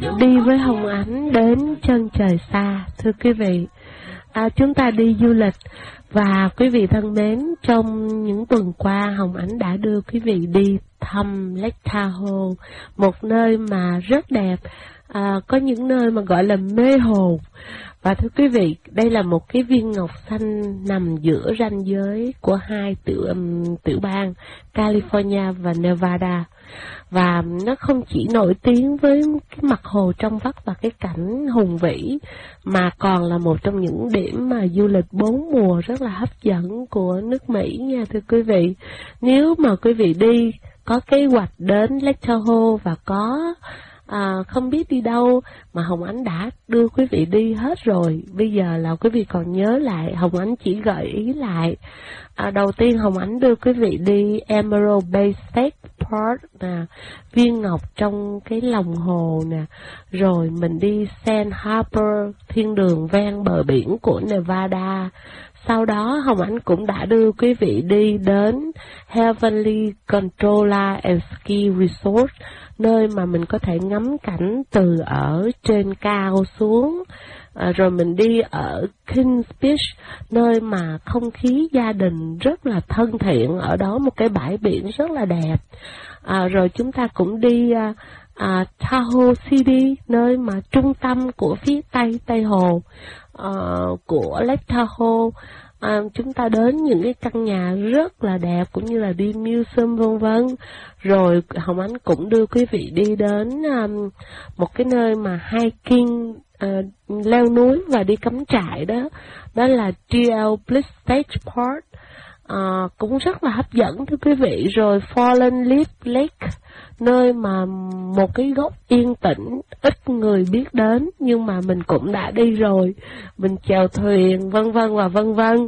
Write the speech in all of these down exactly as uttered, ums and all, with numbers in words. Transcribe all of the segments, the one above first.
đi với Hồng Ánh đến chân trời xa. Thưa quý vị, à, chúng ta đi du lịch và quý vị thân mến, trong những tuần qua Hồng Ánh đã đưa quý vị đi thăm Lake Tahoe, một nơi mà rất đẹp, à, có những nơi mà gọi là mê hồn. Và thưa quý vị, đây là một cái viên ngọc xanh nằm giữa ranh giới của hai tiểu, um, tiểu bang California và Nevada. Và nó không chỉ nổi tiếng với cái mặt hồ trong vắt và cái cảnh hùng vĩ, mà còn là một trong những điểm mà du lịch bốn mùa rất là hấp dẫn của nước Mỹ nha thưa quý vị. Nếu mà quý vị đi, có kế hoạch đến Lake Tahoe và có à, không biết đi đâu mà Hồng Ánh đã đưa quý vị đi hết rồi. Bây giờ là quý vị còn nhớ lại, Hồng Ánh chỉ gợi ý lại. À, đầu tiên Hồng Ánh đưa quý vị đi Emerald Bay State Park nè, viên ngọc trong cái lòng hồ nè, rồi mình đi San Harbor, thiên đường ven bờ biển của Nevada. Sau đó Hồng Ánh cũng đã đưa quý vị đi đến Heavenly Gondola and Ski Resort, nơi mà mình có thể ngắm cảnh từ ở trên cao xuống. À, rồi mình đi ở Kings Beach, nơi mà không khí gia đình rất là thân thiện, ở đó một cái bãi biển rất là đẹp. À, rồi chúng ta cũng đi à, à, Tahoe City, nơi mà trung tâm của phía tây Tây Hồ à, của Lake Tahoe. À, chúng ta đến những cái căn nhà rất là đẹp, cũng như là đi museum vân vân. Rồi Hồng Ánh cũng đưa quý vị đi đến um, một cái nơi mà hiking, uh, leo núi và đi cắm trại đó, đó là giê lờ Bliss State Park, uh, cũng rất là hấp dẫn thưa quý vị. Rồi Fallen Leaf Lake, nơi mà một cái góc yên tĩnh ít người biết đến nhưng mà mình cũng đã đi rồi, mình chèo thuyền vân vân và vân vân.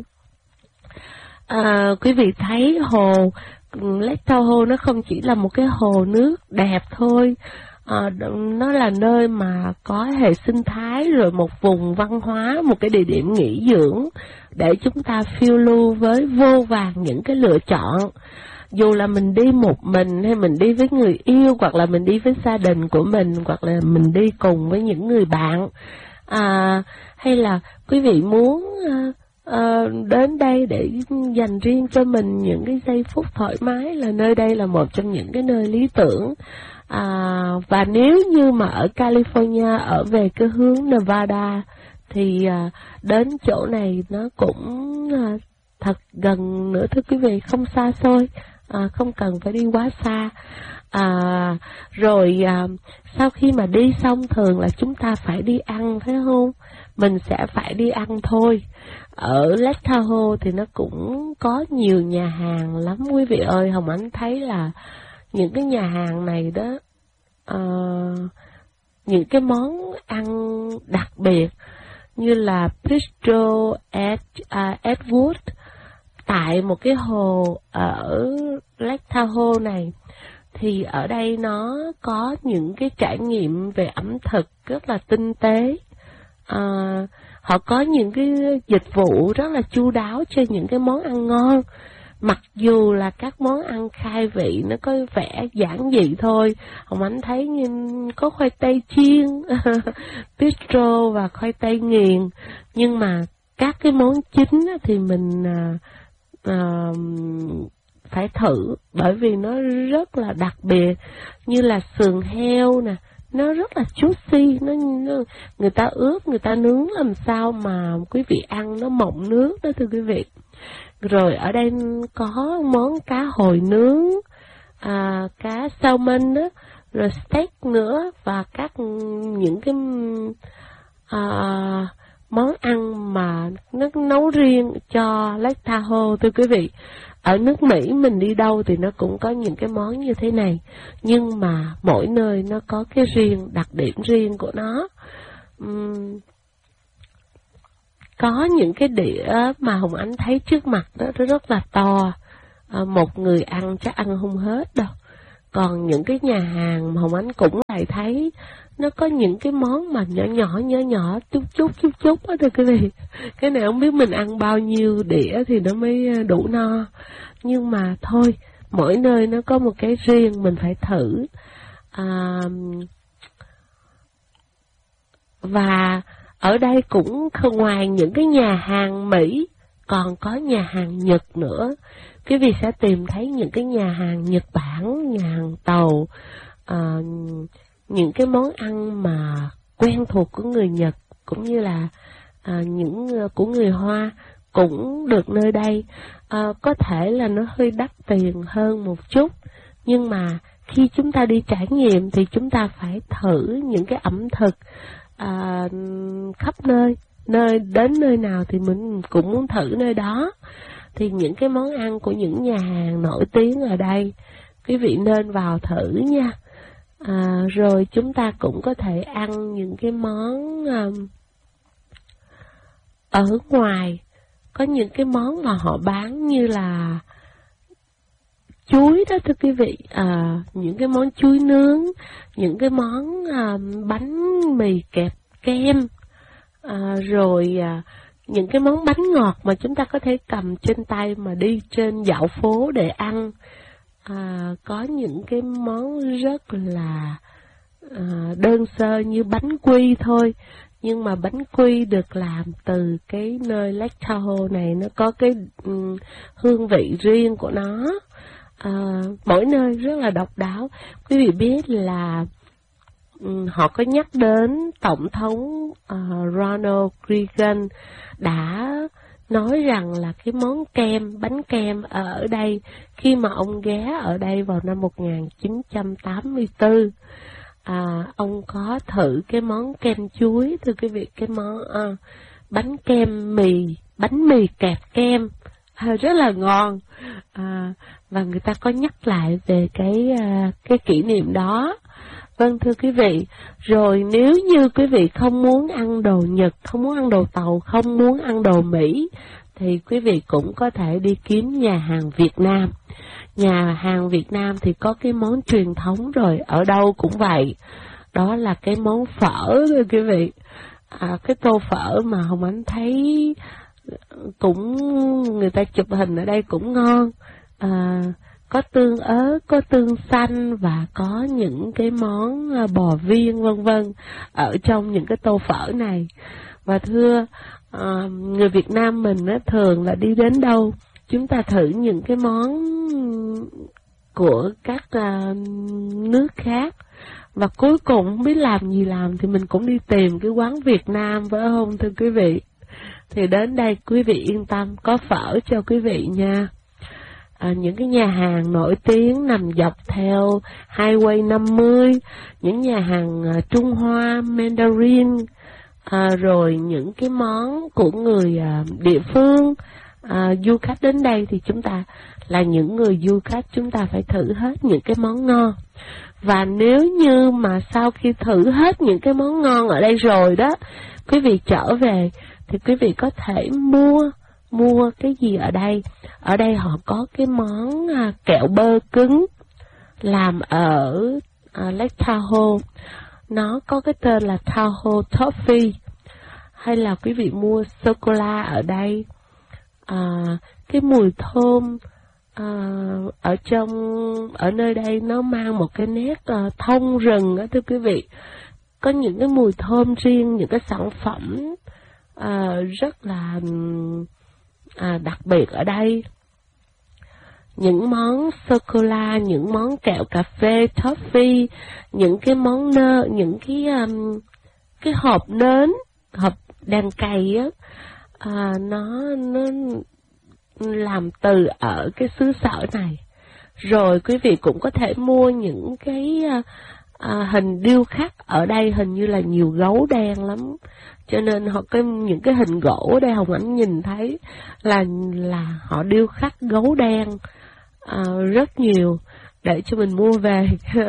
À, quý vị thấy hồ Lake Tahoe nó không chỉ là một cái hồ nước đẹp thôi, à, nó là nơi mà có hệ sinh thái, rồi một vùng văn hóa, một cái địa điểm nghỉ dưỡng để chúng ta phiêu lưu với vô vàn những cái lựa chọn. Dù là mình đi một mình, hay mình đi với người yêu, hoặc là mình đi với gia đình của mình, hoặc là mình đi cùng với những người bạn, à, hay là quý vị muốn à, à, đến đây để dành riêng cho mình những cái giây phút thoải mái, là nơi đây là một trong những cái nơi lý tưởng. À, và nếu như mà ở California ở về cái hướng Nevada thì à, đến chỗ này nó cũng à, thật gần nữa thưa quý vị, không xa xôi. À, không cần phải đi quá xa. À, rồi à, sau khi mà đi xong thường là chúng ta phải đi ăn, phải không? Mình sẽ phải đi ăn thôi. Ở Lake Tahoe thì nó cũng có nhiều nhà hàng lắm quý vị ơi. Hồng Ánh thấy là những cái nhà hàng này đó, à, những cái món ăn đặc biệt như là Bistro at uh, Edgewood, tại một cái hồ ở Lake Tahoe này, thì ở đây nó có những cái trải nghiệm về ẩm thực rất là tinh tế. À, họ có những cái dịch vụ rất là chu đáo cho những cái món ăn ngon. Mặc dù là các món ăn khai vị nó có vẻ giản dị thôi. Hồng Ánh thấy như có khoai tây chiên, bistro và khoai tây nghiền, nhưng mà các cái món chính thì mình à, à, phải thử, bởi vì nó rất là đặc biệt, như là sườn heo nè, nó rất là juicy, nó, nó người ta ướp, người ta nướng làm sao mà quý vị ăn nó mọng nước đó thưa quý vị. Rồi ở đây có món cá hồi nướng, à, cá salmon đó, rồi steak nữa, và các những cái à, món ăn mà nó nấu riêng cho Lake Tahoe thưa quý vị. Ở nước Mỹ mình đi đâu thì nó cũng có những cái món như thế này, nhưng mà mỗi nơi nó có cái riêng, đặc điểm riêng của nó. Uhm, có những cái đĩa mà Hồng Ánh thấy trước mặt đó, nó rất là to, à, một người ăn chắc ăn không hết đâu. Còn những cái nhà hàng mà Hồng Ánh cũng lại thấy nó có những cái món mà nhỏ nhỏ nhỏ nhỏ chút chút chút chút đó thưa quý vị. Cái này không biết mình ăn bao nhiêu đĩa thì nó mới đủ no. Nhưng mà thôi, mỗi nơi nó có một cái riêng, mình phải thử. À, Và ở đây cũng không ngoài những cái nhà hàng Mỹ, còn có nhà hàng Nhật nữa. Quý vị sẽ tìm thấy những cái nhà hàng Nhật Bản, nhà hàng Tàu, à, những cái món ăn mà quen thuộc của người Nhật, cũng như là à, những của người Hoa cũng được nơi đây. À, có thể là nó hơi đắt tiền hơn một chút, nhưng mà khi chúng ta đi trải nghiệm thì chúng ta phải thử những cái ẩm thực à, khắp nơi, nơi đến nơi nào thì mình cũng muốn thử nơi đó. Thì những cái món ăn của những nhà hàng nổi tiếng ở đây, quý vị nên vào thử nha. À, rồi chúng ta cũng có thể ăn những cái món um, ở ngoài. Có những cái món mà họ bán như là chuối đó thưa quý vị, à, những cái món chuối nướng, những cái món à, bánh mì kẹp kem, à, rồi à, những cái món bánh ngọt mà chúng ta có thể cầm trên tay mà đi trên dạo phố để ăn. À, có những cái món rất là à, đơn sơ như bánh quy thôi, nhưng mà bánh quy được làm từ cái nơi Lake Tahoe này, nó có cái um, hương vị riêng của nó. À, mỗi nơi rất là độc đáo. Quý vị biết là um, họ có nhắc đến Tổng thống uh, Ronald Reagan đã nói rằng là cái món kem, bánh kem ở đây, khi mà ông ghé ở đây vào năm một nghìn chín trăm tám mươi tư, à, ông có thử cái món kem chuối, thưa quý vị, cái món à, bánh kem mì, bánh mì kẹp kem, à, rất là ngon. À, và người ta có nhắc lại về cái à, cái kỷ niệm đó. Vâng thưa quý vị, rồi nếu như quý vị không muốn ăn đồ Nhật, không muốn ăn đồ Tàu, không muốn ăn đồ Mỹ, thì quý vị cũng có thể đi kiếm nhà hàng Việt Nam. Nhà hàng Việt Nam thì có cái món truyền thống rồi, ở đâu cũng vậy. Đó là cái món phở thưa quý vị. À, cái tô phở mà Hồng Ánh thấy cũng người ta chụp hình ở đây cũng ngon. À, có tương ớt, có tương xanh và có những cái món bò viên vân vân ở trong những cái tô phở này. Và thưa à, người Việt Nam mình á, thường là đi đến đâu chúng ta thử những cái món của các à, nước khác, và cuối cùng không biết làm gì làm thì mình cũng đi tìm cái quán Việt Nam, phải không thưa quý vị? Thì đến đây quý vị yên tâm, có phở cho quý vị nha. À, những cái nhà hàng nổi tiếng nằm dọc theo Highway năm mươi, những nhà hàng uh, Trung Hoa, Mandarin, à, rồi những cái món của người uh, địa phương. À, du khách đến đây thì chúng ta là những người du khách, chúng ta phải thử hết những cái món ngon. Và nếu như mà sau khi thử hết những cái món ngon ở đây rồi đó, quý vị trở về thì quý vị có thể mua mua cái gì ở đây. Ở đây họ có cái món à, kẹo bơ cứng làm ở à, Lake Tahoe. Nó có cái tên là Tahoe Toffee. Hay là quý vị mua sô-cô-la ở đây. À, cái mùi thơm à, ở trong ở nơi đây nó mang một cái nét à, thông rừng đó thưa quý vị. Có những cái mùi thơm riêng, những cái sản phẩm à, rất là à, đặc biệt ở đây. Những món sô-cô-la, những món kẹo cà phê, toffee, những cái món nơ, những cái um, cái hộp nến, hộp đèn cày á, à, nó nó làm từ ở cái xứ sở này. Rồi quý vị cũng có thể mua những cái à, hình điêu khắc ở đây, hình như là nhiều gấu đen lắm, cho nên họ có những cái hình gỗ ở đây Hồng Ánh nhìn thấy là là họ điêu khắc gấu đen à, rất nhiều để cho mình mua về.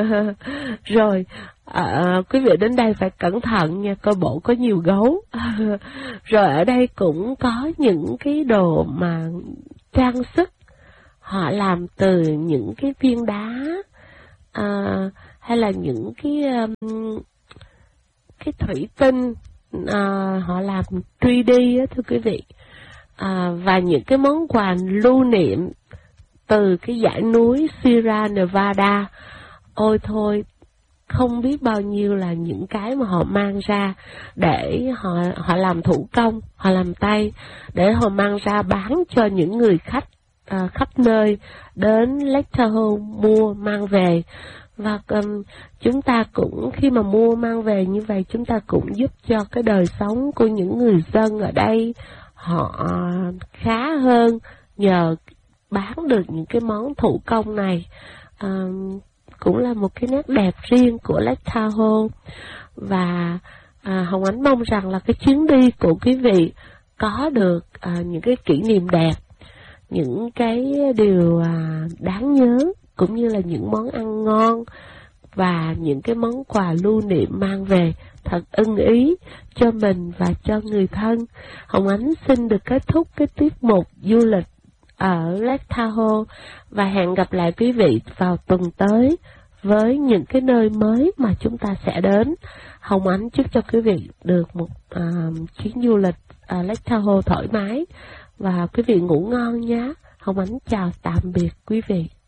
Rồi à, quý vị đến đây phải cẩn thận nha, coi bộ có nhiều gấu. Rồi ở đây cũng có những cái đồ mà trang sức, họ làm từ những cái viên đá à, hay là những cái um, cái thủy tinh, à, họ làm ba D á thưa quý vị. À, và những cái món quà lưu niệm từ cái dãy núi Sierra Nevada. Ôi thôi, không biết bao nhiêu là những cái mà họ mang ra để họ họ làm thủ công, họ làm tay để họ mang ra bán cho những người khách à, khắp nơi đến Lake Tahoe mua mang về. Và um, chúng ta cũng khi mà mua mang về như vậy, chúng ta cũng giúp cho cái đời sống của những người dân ở đây họ khá hơn nhờ bán được những cái món thủ công này. Um, cũng là một cái nét đẹp riêng của Lake Tahoe. Và à, Hồng Ánh mong rằng là cái chuyến đi của quý vị có được à, những cái kỷ niệm đẹp, những cái điều à, đáng nhớ, cũng như là những món ăn ngon và những cái món quà lưu niệm mang về thật ưng ý cho mình và cho người thân. Hồng Ánh xin được kết thúc cái tiết mục du lịch ở Lake Tahoe và hẹn gặp lại quý vị vào tuần tới với những cái nơi mới mà chúng ta sẽ đến. Hồng Ánh chúc cho quý vị được một uh, chuyến du lịch uh, Lake Tahoe thoải mái và quý vị ngủ ngon nhé. Hồng Ánh chào tạm biệt quý vị.